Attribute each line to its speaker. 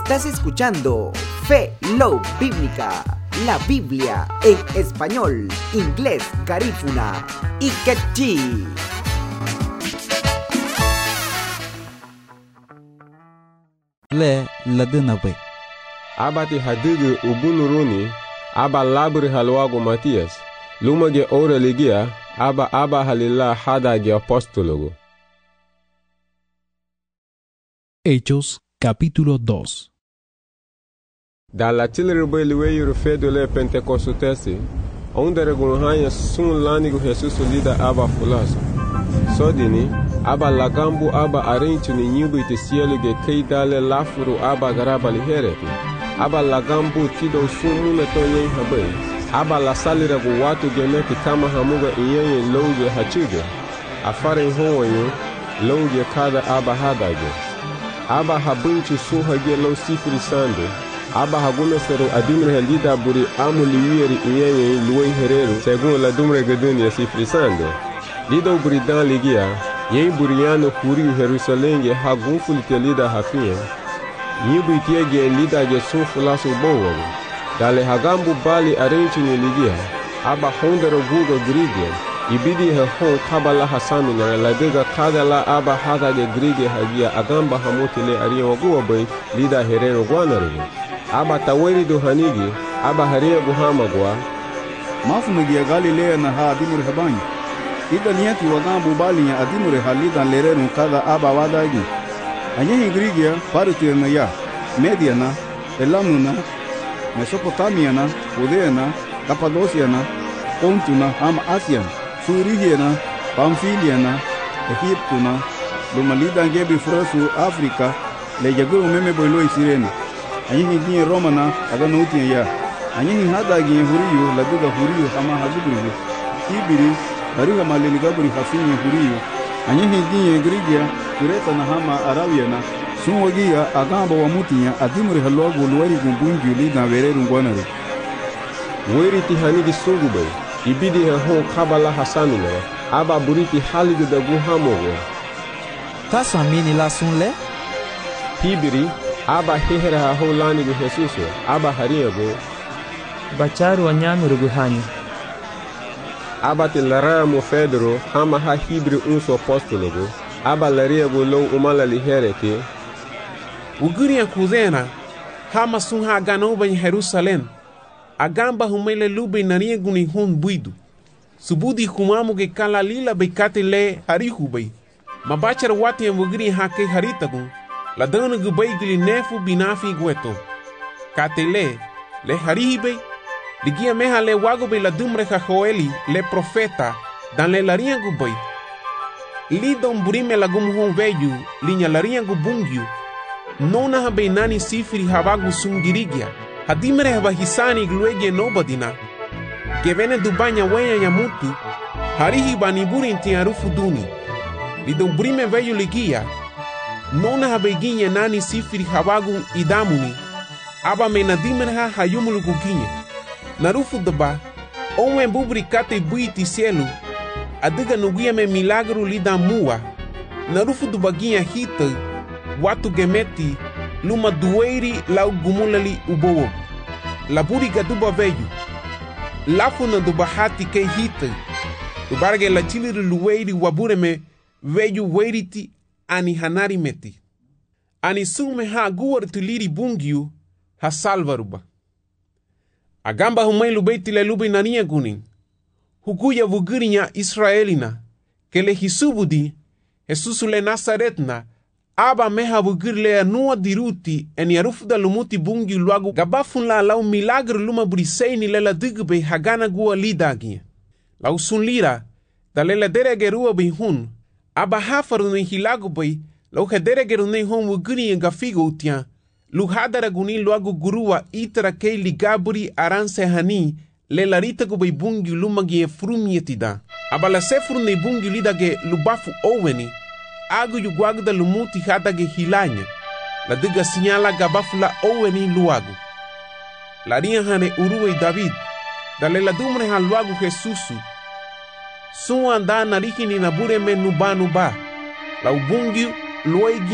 Speaker 1: Estás escuchando Fe Love Bíblica, la Biblia en español, inglés, garífuna y quechí.
Speaker 2: Le ladinabe.
Speaker 3: Abati hadigu ubunuruni, aba labri halwago Matias, lumage ora ligia, aba halila hadage apostologo.
Speaker 2: Hechos capítulo 2.
Speaker 3: Da la tilrebe liweyu fedo le pentecostesi, onde regunhanya sun lanigo Jesus lida aba fulaso. Sodini, aba lagambu aba arentu ni nyubu itesielu ge keidale lafuru aba garaba lihereti. Aba lagambu tido sumu metonye habe. Aba la salira gu watu gemeti kama hamuga iyenye louge hachuge. Afare honwanyo, louge kada aba hadage. Aba habunchu suhage lo sifri sande. Aba hagumesero adumre halida buri amuliwiri iyenye luwe hereru segun la dumre geduni ya sifri sande. Lido buridan ligia, yen buriano kuri Jerusalenge hagunfulite lida hafia. Nyibu itiege lida ge sunfulasu bowo. Dale hagambu bali arenchi ni ligia, aba hondero guga grigia. Ibidi he hon kabala hasami na ladega kadala aba hada ge grigia hagia agamba hamutile ariyo guwa bay lida herero guanarigo. Aba taweri do hanigi, aba haria guhamagwa.
Speaker 4: Mafu megia Galilea na ha adimuri habanyi. Ida niyati wagambu bali ya adimure halida lerenu kada aba wadagi. Anyehi Grigia, Parutira ya, Mediana, Elamuna, Mesopotamiana, Udeana, Cappadociana, Pontuna, Asian, Furigiana, Pamphiliana, Egiptuna, Lumalida Gebi Frosu, Africa, Le Yagu Meme Boiloi Sirene. Anyehi Gini Romana, Aganutia ya. Anyehi Hadagi Huriyu, Laduga Huriyu, Hama Hazuguri, Ibiri, Ariga Maliligaburi Hafinye Huriyo, Anyehi Ginye Grigia, Kureta na Hama Arabiana, Sunwagia, Agamba wa Mutinya, Adimuri Halogo, Luari Gumbungi, Lida Vereru Guanare.
Speaker 3: Weri tihanigi sungube, ibidi he hon kabala hasamine, aba buriti haligu da guhamogo.
Speaker 2: Tasa mini la sunle?
Speaker 3: Hibiri, aba hehere ha ho lanigu Jesuso, aba hariago.
Speaker 5: Bacharu wanyanu ruguhanyu.
Speaker 3: Aba tilaramo Fedro, hama ha hibri unso apostologo, aba lariago lo umala liherete.
Speaker 6: Uguria kuzena, hama sunha ganoba em Jerusalém, agamba humele lube naria guni hun buidu. Subudi humamu ge kala lila bekate le harihubei. Mabachar wati em ugri hake haritagun, la dana gubei gili nefu binafi gueto. Katele, le harihibei, ligia meha le wagobe la dumre ha Joeli, le profeta, dan le laria gubei. Li don burime la gumhon veyu, linya laria gubungyu. Nona ha benani sifri habagu sungirigia. Hadimre ha bahisani gluege nobadina. Gevene dubanya wenya yamutu. Harihi baniburi inti arufu duni. Li don burime veyu ligia. Nona ha beginye nani sifri habagu idamuni. Aba menadimre ha hayumulu guginye. Narufu daba, onwe bubri kate buiti cielo, adiga nugia me milagro lida mua, narufu dubaginha hita, watu gemeti, luma dueiri lau gumulali ubowo, laburi gaduba veyu, lafu na dubahati ke hita, dubarge la chiliri lueiri wabure me veyu weiriti ani hanari meti, ani sume ha guar tuliri bungiu, ha salvaruba. Agamba humai lubeiti le lube nania gunin. Huguya vugurinya Israelina. Que le hisubudi, Jesus le Nazaretna. Aba meha vugur le anua diruti. En yarufuda lumuti bungi luagu. Gabafun la lau milagro luma briseini le la digbe hagana gua lidagi. Lau sun lira. Da le la dere gerua bihun. Aba hafaru ne hilagu bay. Lau hedere geru ne hon vuguri gafigo utia. Luhadara guni luagu gurua itara kei ligaburi aranse hani le larita gubay bungi lumagi e frumietida. Abala sefru ne bungi lidage lubafu oweni agu yuguagda lumuti hadage hilanya. La diga sinyala gabafu la oweni luagu. La ria hane uruwe David. Dale la dumre han luagu Jesusu. Suwa anda nariki ni nabure me nuba. La ubungi luegi